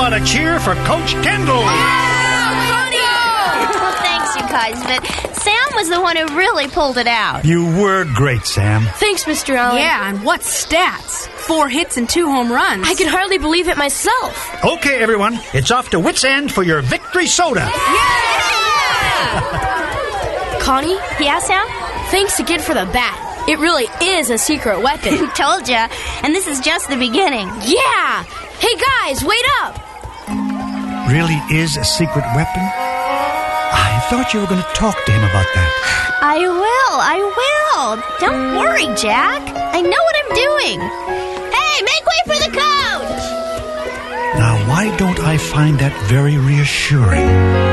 lot of cheer for Coach Kendall. Well, thanks, you guys, but Sam was the one who really pulled it out. You were great, Sam. Thanks, Mr. Allen. Yeah, and what stats? 4 hits and 2 home runs. I can hardly believe it myself. Okay, everyone, it's off to Wits End for your victory soda. Connie, Yeah, Sam? thanks again for the bat. It really is a secret weapon. Told ya. And this is just the beginning. Yeah! Hey, guys, wait up! Really is a secret weapon? I thought you were going to talk to him about that. I will. Don't worry, Jack. I know what I'm doing. Hey, make way for the coach! Now, why don't I find that very reassuring?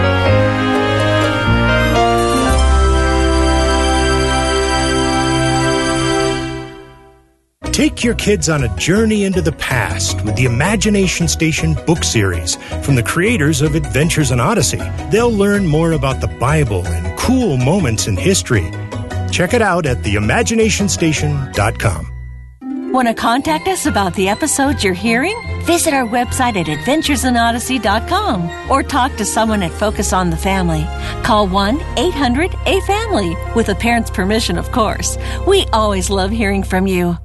Take your kids on a journey into the past with the Imagination Station book series from the creators of Adventures in Odyssey. They'll learn more about the Bible and cool moments in history. Check it out at theimaginationstation.com. Want to contact us about the episodes you're hearing? Visit our website at adventuresinodyssey.com or talk to someone at Focus on the Family. Call 1-800-A-FAMILY with a parent's permission, of course. We always love hearing from you.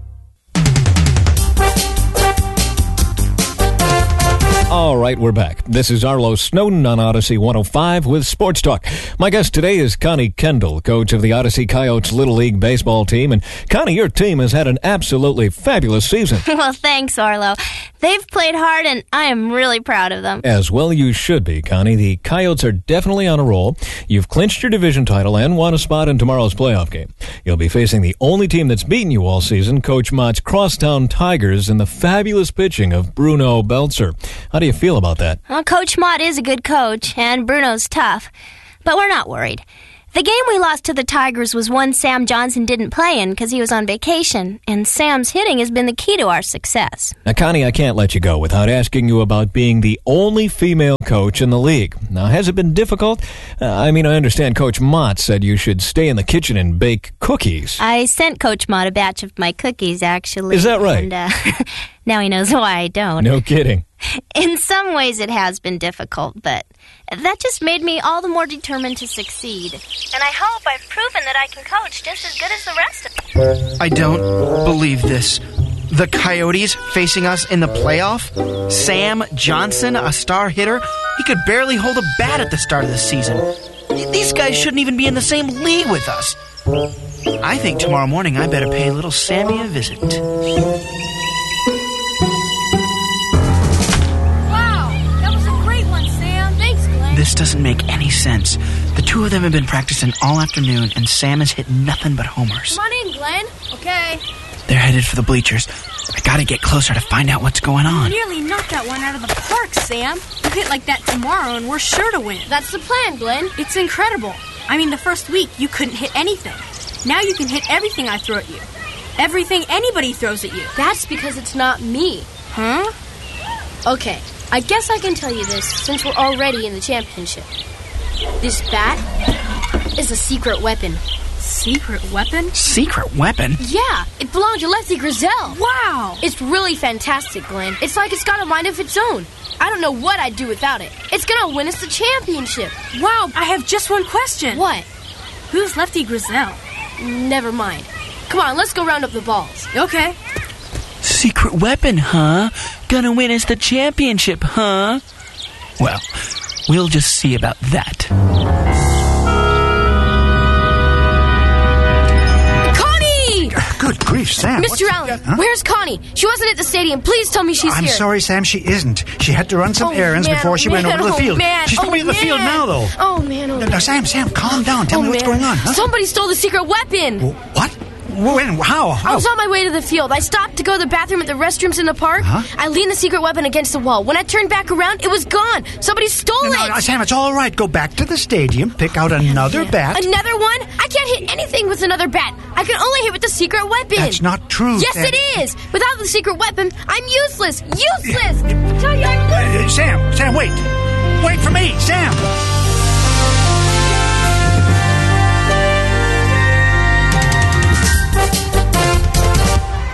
All right, we're back. This is Arlo Snowden on Odyssey 105 with Sports Talk. My guest today is Connie Kendall, coach of the Odyssey Coyotes Little League baseball team. And Connie, your team has had an absolutely fabulous season. Well, thanks, Arlo. They've played hard, and I am really proud of them. As well you should be, Connie. The Coyotes are definitely on a roll. You've clinched your division title and won a spot in tomorrow's playoff game. You'll be facing the only team that's beaten you all season, Coach Mott's Crosstown Tigers, and the fabulous pitching of Bruno Belzer. How do you feel about that? Well, Coach Mott is a good coach, and Bruno's tough. But we're not worried. The game we lost to the Tigers was one Sam Johnson didn't play in because he was on vacation, and Sam's hitting has been the key to our success. Now, Connie, I can't let you go without asking you about being the only female coach in the league. Now, has it been difficult? I understand Coach Mott said you should stay in the kitchen and bake cookies. I sent Coach Mott a batch of my cookies, actually. Is that right? And now he knows why I don't. No kidding. In some ways it has been difficult, but that just made me all the more determined to succeed. And I hope I've proven that I can coach just as good as the rest of them. I don't believe this. The Coyotes facing us in the playoff? Sam Johnson, a star hitter? He could barely hold a bat at the start of the season. These guys shouldn't even be in the same league with us. I think tomorrow morning I better pay little Sammy a visit. This doesn't make any sense. The two of them have been practicing all afternoon, and Sam has hit nothing but homers. Come on in, Glenn. Okay. They're headed for the bleachers. I gotta get closer to find out what's going on. You nearly knocked that one out of the park, Sam. You hit like that tomorrow, and we're sure to win. That's the plan, Glenn. It's incredible. The first week, you couldn't hit anything. Now you can hit everything I throw at you. Everything anybody throws at you. That's because it's not me. Huh? Okay, I guess I can tell you this since we're already in the championship. This bat is a secret weapon. Secret weapon? Secret weapon? Yeah, it belonged to Lefty Grizel. Wow! It's really fantastic, Glenn. It's like it's got a mind of its own. I don't know what I'd do without it. It's gonna win us the championship. Wow, I have just one question. What? Who's Lefty Grizel? Never mind. Come on, let's go round up the balls. Okay. Secret weapon, huh? Gonna win us the championship, huh? Well, we'll just see about that. Connie! Good grief, Sam. Mr. Allen, where's Connie? She wasn't at the stadium. Please tell me she's I'm here. sorry, Sam, she isn't. She had to run some errands before she went over to the field. She's probably in the field now, though. Oh, man. Now, Sam, calm down. Tell me what's going on. Huh? Somebody stole the secret weapon. What? When? How? I was on my way to the field. I stopped to go to the bathroom at the restrooms in the park. Huh? I leaned the secret weapon against the wall. When I turned back around, it was gone. Somebody stole it. No, Sam, it's all right. Go back to the stadium, pick out another bat. Another one? I can't hit anything with another bat. I can only hit with the secret weapon. That's not true, Yes, Sam. it is. Without the secret weapon, I'm useless. Useless. I tell you, I'm useless. Sam, wait. Wait for me, Sam.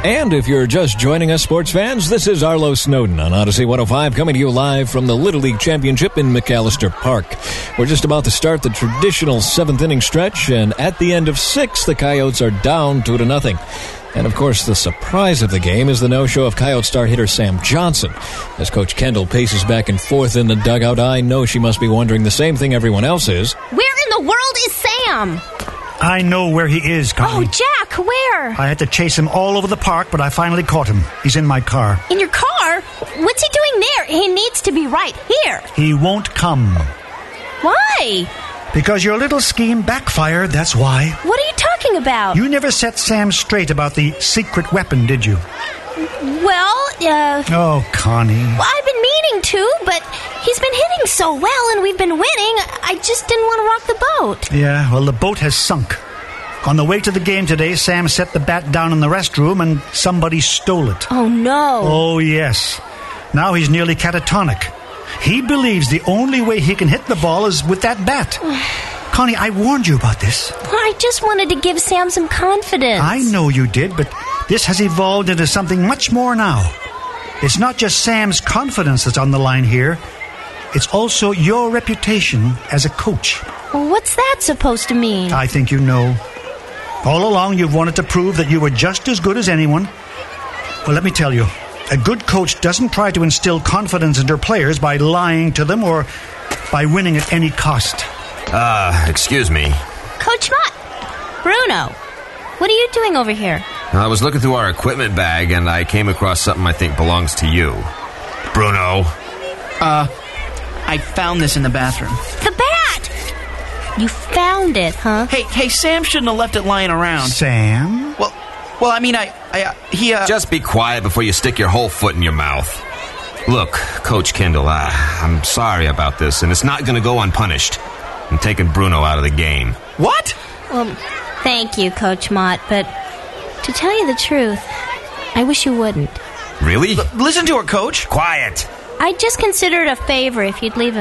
And if you're just joining us, sports fans, this is Arlo Snowden on Odyssey 105, coming to you live from the Little League Championship in McAllister Park. We're just about to start the traditional seventh-inning stretch, and at the end of 6, the Coyotes are down 2-0. And, of course, the surprise of the game is the no-show of Coyote star hitter Sam Johnson. As Coach Kendall paces back and forth in the dugout, I know she must be wondering the same thing everyone else is. Where in the world is Sam? I know where he is, Connie. Oh, Jack, where? I had to chase him all over the park, but I finally caught him. He's in my car. In your car? What's he doing there? He needs to be right here. He won't come. Why? Because your little scheme backfired, that's why. What are you talking about? You never set Sam straight about the secret weapon, did you? Well, Oh, Connie. Well, I've been meaning to, but he's been hitting so well and we've been winning. I just didn't want to rock the boat. Yeah, well, the boat has sunk. On the way to the game today, Sam set the bat down in the restroom and somebody stole it. Oh, no. Oh, yes. Now he's nearly catatonic. He believes the only way he can hit the ball is with that bat. Connie, I warned you about this. I just wanted to give Sam some confidence. I know you did, but this has evolved into something much more now. It's not just Sam's confidence that's on the line here. It's also your reputation as a coach. Well, what's that supposed to mean? I think you know. All along you've wanted to prove that you were just as good as anyone. Well, let me tell you, a good coach doesn't try to instill confidence in their players by lying to them or by winning at any cost. Excuse me. Coach Mott. Bruno. What are you doing over here? I was looking through our equipment bag and I came across something I think belongs to you. Bruno. I found this in the bathroom. The bat! You found it, huh? Hey, Sam shouldn't have left it lying around. Sam? Well, I mean, he Just be quiet before you stick your whole foot in your mouth. Look, Coach Kendall, I'm sorry about this, and it's not going to go unpunished. I'm taking Bruno out of the game. What? Well, thank you, Coach Mott, but to tell you the truth, I wish you wouldn't. Really? Listen to her, Coach. Quiet. I'd just consider it a favor if you'd leave him